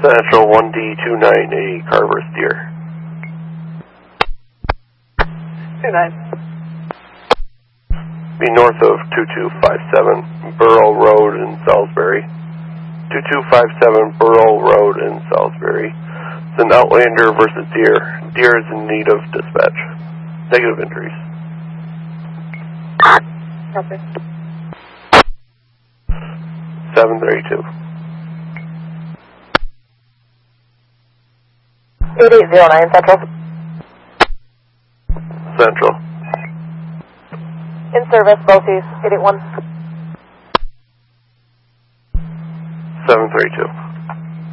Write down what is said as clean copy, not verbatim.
Central 1D298 Carver's Deer. 29. Be north of 2257 Burrell Road in Salisbury. 2257 Burrell Road in Salisbury. It's an Outlander versus Deer. Deer is in need of dispatch. Negative injuries. Copy. 732. 8809 Central. Central. In service, BOCES, 881. 732.